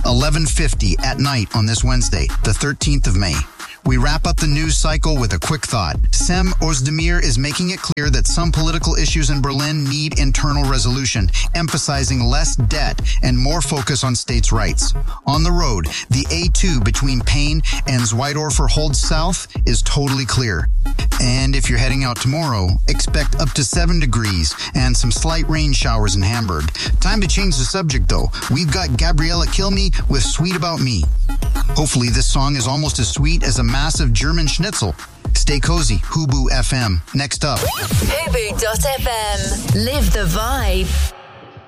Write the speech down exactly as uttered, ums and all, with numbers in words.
eleven fifty at night on this Wednesday, the thirteenth of May. We wrap up the news cycle with a quick thought. Cem Özdemir is making it clear that some political issues in Berlin need internal resolution, emphasizing less debt and more focus on states' rights. On the road, the A two between Peine and Zweidorfer Holds South is totally clear. And if you're heading out tomorrow, expect up to seven degrees and some slight rain showers in Hamburg. Time to change the subject though. We've got Gabriella Kilme with Sweet About Me. Hopefully this song is almost as sweet as a massive German schnitzel. Stay cozy. Hubu F M. Next up. Hubu dot F M. Live the vibe.